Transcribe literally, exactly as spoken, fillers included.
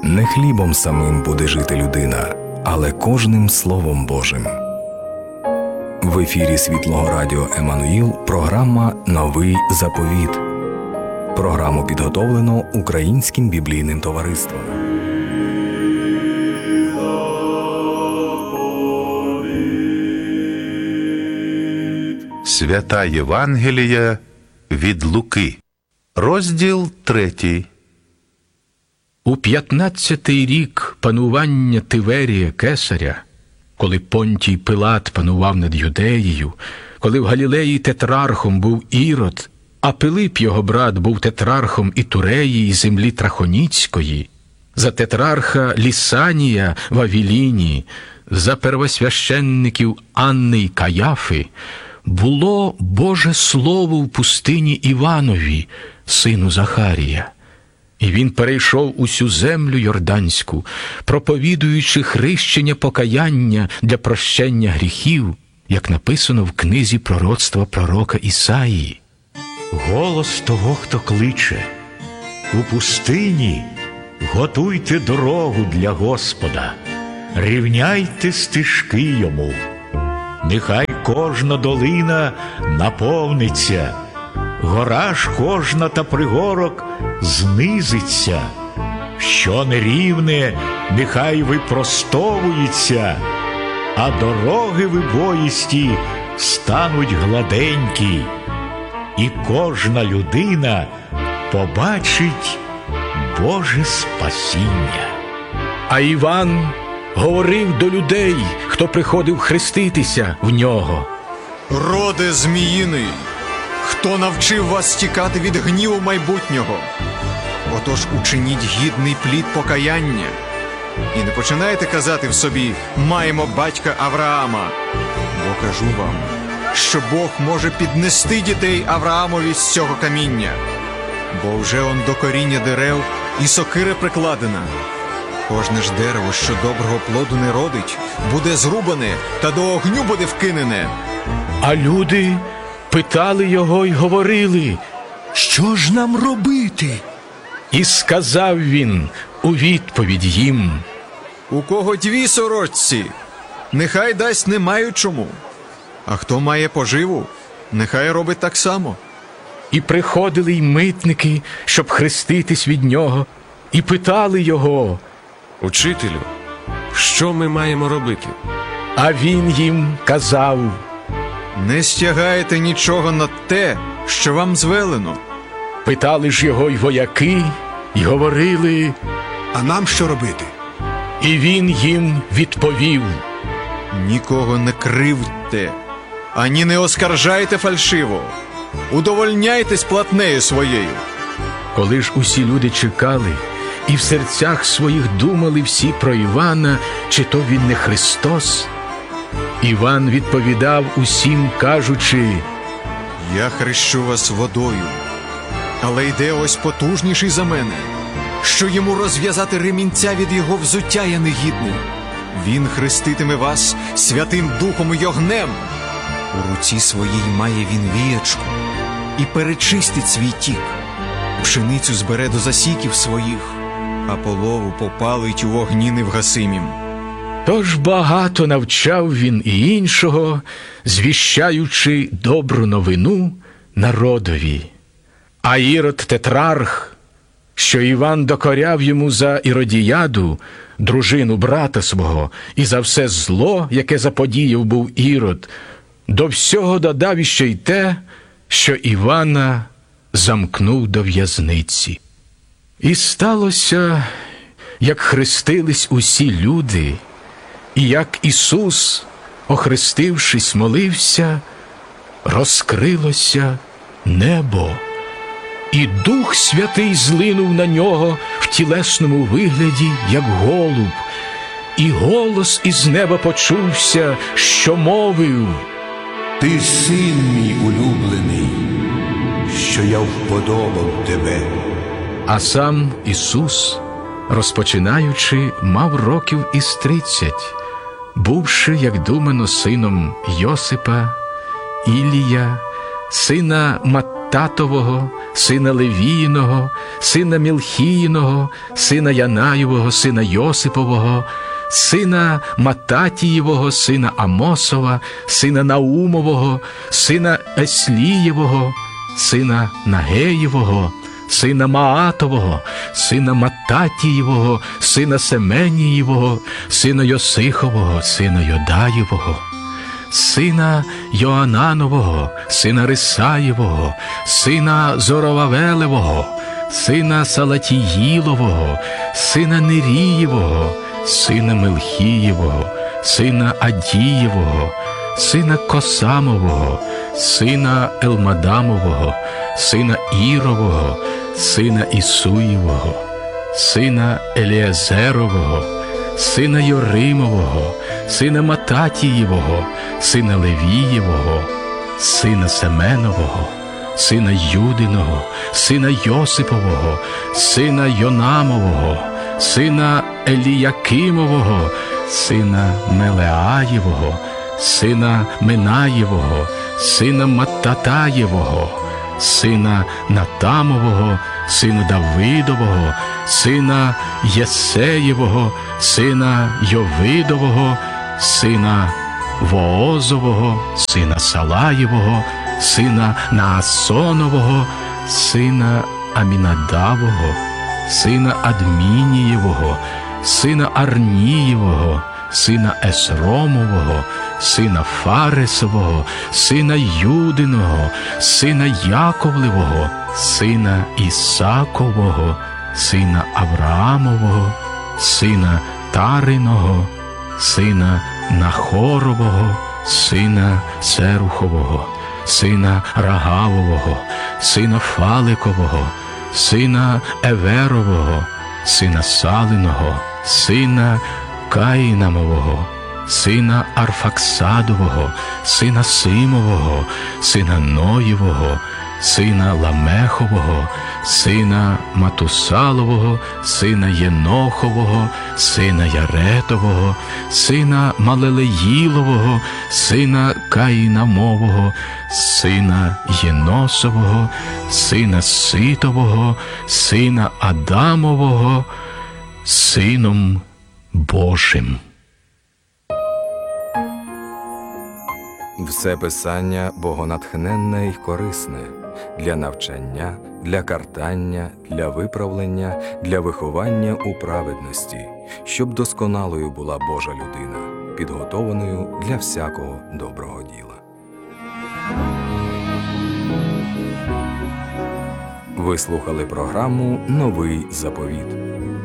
Не хлібом самим буде жити людина, але кожним Словом Божим. В ефірі Світлого Радіо Еммануїл програма «Новий заповіт». Програму підготовлено Українським біблійним товариством. Свята Євангелія від Луки. Розділ третій. У п'ятнадцятий рік панування Тиверія Кесаря, коли Понтій Пилат панував над Юдеєю, коли в Галілеї тетрархом був Ірод, а Пилип, його брат, був тетрархом і Туреї, і землі Трахоніцької, за тетрарха Лісанія в Авіліні, за первосвященників Анни й Каяфи, було Боже Слово в пустині Іванові, сину Захарія. І він перейшов усю землю Йорданську, проповідуючи хрещення покаяння для прощення гріхів, як написано в книзі пророцтва пророка Ісаїї. Голос того, хто кличе: у пустині готуйте дорогу для Господа, рівняйте стежки йому. Нехай кожна долина наповниться, гора ж кожна та пригорок знизиться. Що нерівне, нехай випростовується, а дороги вибоїсті стануть гладенькі, і кожна людина побачить Боже спасіння. А Іван говорив до людей, хто приходив хреститися в нього: «Роде зміїний, хто навчив вас тікати від гніву майбутнього? Отож учиніть гідний плід покаяння. І не починайте казати в собі: маємо батька Авраама. Бо кажу вам, що Бог може піднести дітей Авраамові з цього каміння. Бо вже он до коріння дерев і сокира прикладена. Кожне ж дерево, що доброго плоду не родить, буде зрубане та до огню буде вкинене». А люди питали його й говорили: «Що ж нам робити?» І сказав він у відповідь їм: «У кого дві сорочці, нехай дасть не маючому, а хто має поживу, нехай робить так само». І приходили й митники, щоб хреститись від нього, і питали його: «Учителю, що ми маємо робити?» А він їм казав: «Не стягайте нічого на те, що вам звелено». Питали ж його й вояки, й говорили: «А нам що робити?» І він їм відповів: «Нікого не кривдьте, ані не оскаржайте фальшиво. Удовольняйтесь платнею своєю». Коли ж усі люди чекали, і в серцях своїх думали всі про Івана, чи то він не Христос, Іван відповідав усім, кажучи: «Я хрещу вас водою, але йде ось потужніший за мене, що йому розв'язати ремінця від його взуття я не гідний. Він хреститиме вас Святим Духом і огнем. У руці своїй має він віячку і перечистить свій тік. Пшеницю збере до засіків своїх, а полову попалить у вогні невгасимім». Тож багато навчав він і іншого, звіщаючи добру новину народові. А Ірод тетрарх, що Іван докоряв йому за Іродіяду, дружину брата свого, і за все зло, яке заподіяв був Ірод, до всього додав іще й те, що Івана замкнув до в'язниці. І сталося, як хрестились усі люди, і як Ісус, охрестившись, молився, розкрилося небо, і Дух Святий злинув на нього в тілесному вигляді, як голуб, і голос із неба почувся, що мовив: «Ти син мій улюблений, що я вподобав тебе». А сам Ісус, розпочинаючи, мав років із тридцять, бувши, як думано, сином Йосипа, Ілія, сина Маттея, Мататового, сина Левіїного, сина Мілхіїного, сина Янаєвого, сина Йосипового, сина Мататієвого, сина Амосова, сина Наумового, сина Еслієвого, сина Нагеєвого, сина Маатового, сина Мататієвого, сина Семенієвого, сина Йосихового, сина Йодаєвого, сина Йоананового, сина Рисаєвого, сина Зоровавелевого, сина Салатіїлового, сина Нерієвого, сина Мелхієвого, сина Адієвого, сина Косамового, сина Елмадамового, сина Ірового, сина Ісуєвого, сина Еліазерового, сина Йоримового, сина Мататієвого, сина Левієвого, сина Семенового, сина Юдиного, сина Йосипового, сина Йонамового, сина Еліякимового, сина Мелеаєвого, сина Минаєвого, сина Маттатаєвого, сина Натамового, сина Давидового, сина Єсеєвого, сина Йовидового, сина Воозового, сина Салаєвого, сина Наасонового, сина Амінадавого, сина Адмінієвого, сина Арнієвого, сина Есромового, сина Фаресового, сина Юдиного, сина Яковлевого, сина Ісакового, сина Авраамового, сина Тариного, сина Нахорового, сина Серухового, сина Рагавового, сина Фаликового, сина Еверового, сина Салиного, сина Каїнамового, сина Арфаксадового, сина Симового, сина Ноєвого, сина Ламехового, сина Матусалового, сина Єнохового, сина Яретового, сина Малелеїлового, сина Каїнамового, сина Єносового, сина Ситового, сина Адамового, Сином Божим. Все писання богонатхненне й корисне для навчання, для картання, для виправлення, для виховання у праведності, щоб досконалою була Божа людина, підготованою для всякого доброго діла. Ви слухали програму «Новий заповіт».